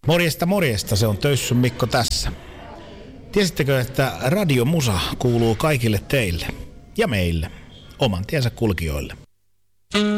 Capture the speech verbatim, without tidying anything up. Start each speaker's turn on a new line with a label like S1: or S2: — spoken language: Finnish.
S1: Morjesta, morjesta, se on Töissyn Mikko tässä. Tiesittekö, että radiomusa kuuluu kaikille teille ja meille, oman tiensä kulkijoille?